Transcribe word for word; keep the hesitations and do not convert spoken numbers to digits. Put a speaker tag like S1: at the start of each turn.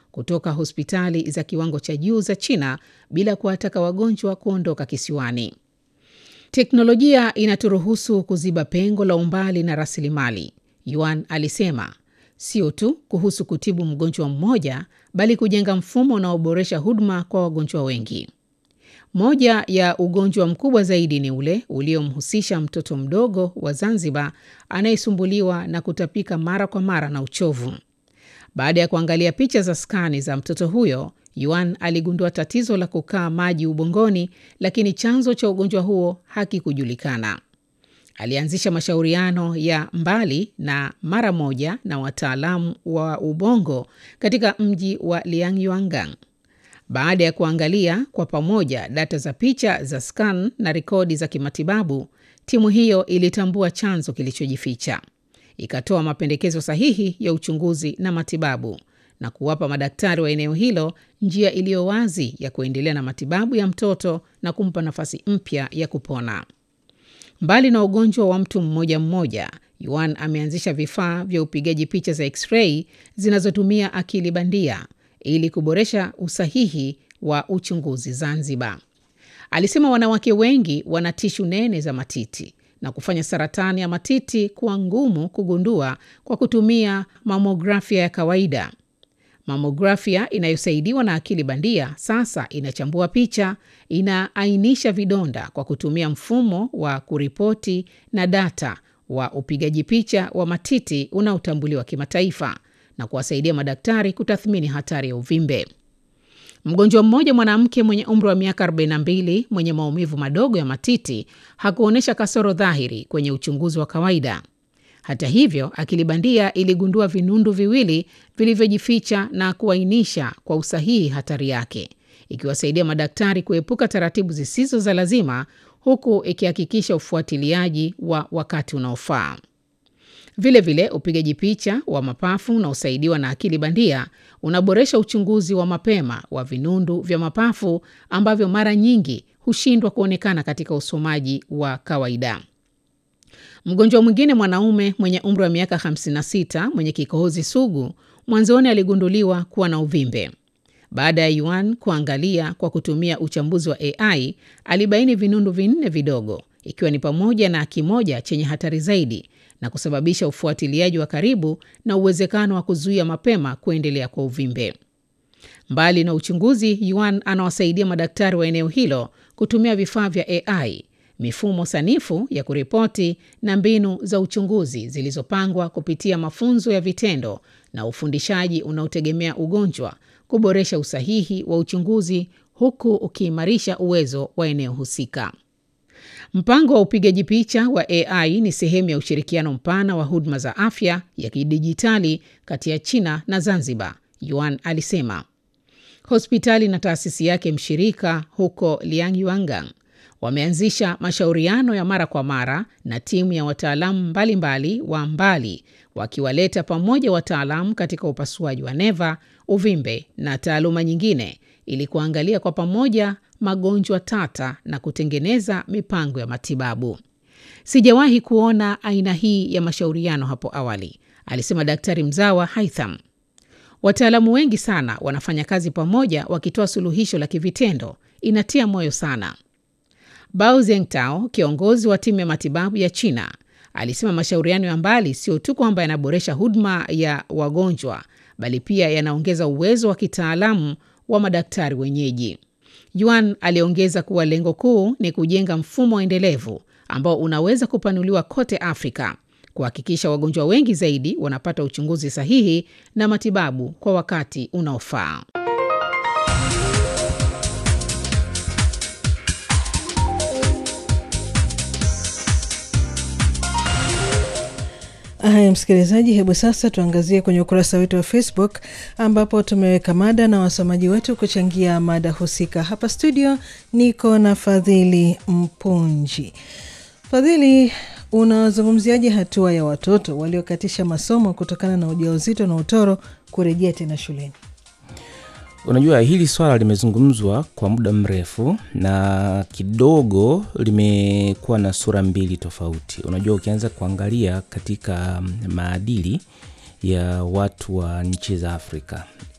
S1: kutoka hospitali za kiwango cha juu za China bila kuwataka wagonjwa kuondoka kisiwani. Teknolojia inaturuhusu kuziba pengo la umbali na rasilimali, Yuan alisema. Sio tu kuhusu kutibu mgonjwa mmoja, bali kujenga mfumo unaoboresha huduma kwa wagonjwa wengi. Moja ya ugonjwa mkubwa zaidi ni ule uliomhusisha mtoto mdogo wa Zanzibar anayesumbuliwa na kutapika mara kwa mara na uchovu. Baada ya kuangalia picha za skani za mtoto huyo, Yuan aligundua tatizo la kukaa maji ubongoni, lakini chanzo cha ugonjwa huo hakikujulikana. Alianzisha mashauriano ya mbali na mara moja na wataalamu wa ubongo katika mji wa Liangyuangang. Baada ya kuangalia kwa pamoja data za picha za scan na rekodi za kimatibabu, timu hiyo ilitambua chanzo kilichojificha. Ikatoa mapendekezo sahihi ya uchunguzi na matibabu na kuwapa madaktari wa eneo hilo njia iliyo wazi ya kuendelea na matibabu ya mtoto na kumpa nafasi mpya ya kupona. Mbali na ugonjwa wa mtu mmoja mmoja, Yuan ameanzisha vifaa vya upigaji picha za X-ray zinazotumia akili bandia ili kuboresha usahihi wa uchunguzi Zanzibar. Alisema wanawake wengi wana tishu nene za matiti na kufanya saratani ya matiti kuwa ngumu kugundua kwa kutumia mamografia ya kawaida. Mamografia inayosaidiwa na akili bandia sasa inachambua picha, inaainisha vidonda kwa kutumia mfumo wa kuripoti na data wa upigaji picha wa matiti unaotambuliwa kimataifa na kuwasaidia madaktari kutathmini hatari ya uvimbe. Mgonjwa mmoja mwanamke mwenye umri wa miaka arobaini na mbili mwenye maumivu madogo ya matiti hakuonesha kasoro dhahiri kwenye uchunguzi wa kawaida. Hata hivyo, akili bandia iligundua vinundu viwili vilivyojificha na kuainisha kwa usahihi hatari yake, ikiwasaidia madaktari kuepuka taratibu zisizo za lazima huku ikihakikisha ufuatiliaji wa wakati unaofaa. Vile vile, upigaji picha wa mapafu unaosaidiwa na akili bandia unaboresha uchunguzi wa mapema wa vinundu vya mapafu ambavyo mara nyingi hushindwa kuonekana katika usomaji wa kawaida. Mgonjwa mwingine mwanaume mwenye umri wa miaka hamsini na sita mwenye kikohozi sugu mwanzoni aligunduliwa kuwa na uvimbe. Baada ya Yuan kuangalia kwa kutumia uchambuzi wa A I, alibaini vinundu vinne vidogo, ikiwa ni pamoja na kimoja chenye hatari zaidi na kusababisha ufuatiliaji wa karibu na uwezekano wa kuzuia mapema kuendelea kwa uvimbe. Mbali na uchunguzi, Yuan anawasaidia madaktari wa eneo hilo kutumia vifaa vya A I, mifumo sanifu ya kuripoti na mbinu za uchunguzi zilizopangwa kupitia mafunzo ya vitendo na ufundishaji unaotegemea ugonjwa, kuboresha usahihi wa uchunguzi huku ukiimarisha uwezo wa eneo husika. Mpango wa upigaji picha wa A I ni sehemu ya ushirikiano mpana wa huduma za afya ya kidijitali kati ya China na Zanzibar, Yuan alisema. Hospitali na taasisi yake mshirika huko Liangyuangang wameanzisha mashauriano ya mara kwa mara na timu ya wataalamu mbalimbali wa mbali, wakiwaleta pamoja wataalamu katika upasuaji wa neva, uvimbe na taaluma nyingine ili kuangalia kwa pamoja magonjwa tata na kutengeneza mipango ya matibabu. Sijawahi kuona aina hii ya mashauriano hapo awali, alisema Daktari mzawa Haitham. Wataalamu wengi sana wanafanya kazi pamoja wakitoa suluhisho la kivitendo, inatia moyo sana. Bao Zhengtao, kiongozi wa timu ya matibabu ya China, alisema mashauriano ya mbali sio tu kwamba yanaboresha huduma ya wagonjwa, bali pia yanaongeza uwezo wa kitaalamu wa madaktari wenyeji. Yuan aliongeza kuwa lengo kuu ni kujenga mfumo endelevu ambao unaweza kupanuliwa kote Afrika, kuhakikisha wagonjwa wengi zaidi wanapata uchunguzi sahihi na matibabu kwa wakati unaofaa.
S2: Haya msikilizaji, hebu sasa tuangazie kwenye ukurasa wetu wa Facebook ambapo tumeweka mada na wasomaji wetu kuchangia mada husika. Hapa studio niko na Fadhili Mpunji. Fadhili, unazungumziaje hatua ya watoto waliokatisha masomo kutokana na ujauzito na utoro kurejea tena shuleni?
S3: Unajua hili swala limezungumzwa kwa muda mrefu na kidogo limekuwa na sura mbili tofauti. Unajua ukianza kuangalia katika maadili ya watu wa nchi za Afrika,